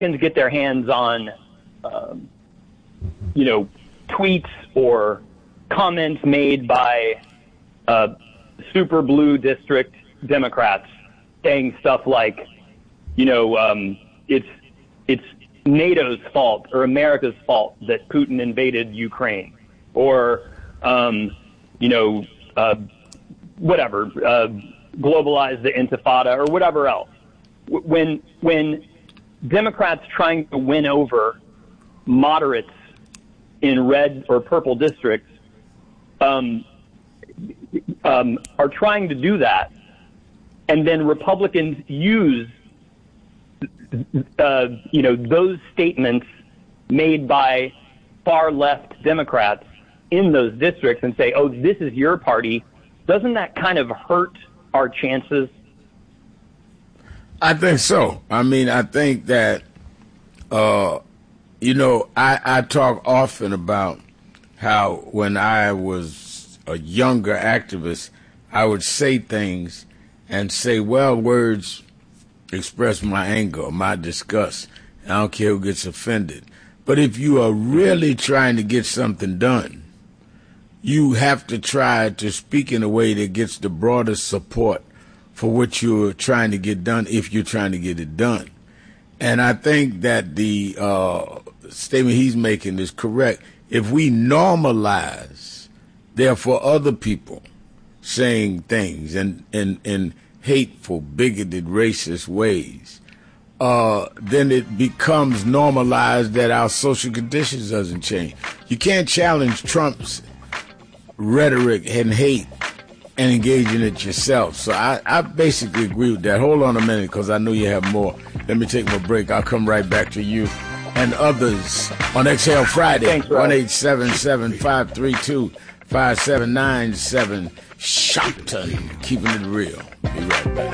get their hands on, tweets or comments made by super blue district Democrats saying stuff like, it's NATO's fault or America's fault that Putin invaded Ukraine, or whatever, globalize the Intifada or whatever else. When Democrats trying to win over moderates in red or purple districts are trying to do that, and then Republicans use those statements made by far left Democrats in those districts and say, oh, this is your party, doesn't that kind of hurt our chances? I think so. I mean, I think that, I talk often about how when I was a younger activist, I would say things and say, well, words express my anger, my disgust. I don't care who gets offended. But if you are really trying to get something done, you have to try to speak in a way that gets the broadest support for what you're trying to get done, if you're trying to get it done. And I think that the statement he's making is correct. If we normalize, therefore, other people saying things in hateful, bigoted, racist ways, then it becomes normalized that our social conditions doesn't change. You can't challenge Trump's rhetoric and hate and engage in it yourself. So I basically agree with that. Hold on a minute, because I know you have more. Let me take my break. I'll come right back to you and others on Exhale Friday. 1-877-532-5797. Shopton, keeping it real. Be right back.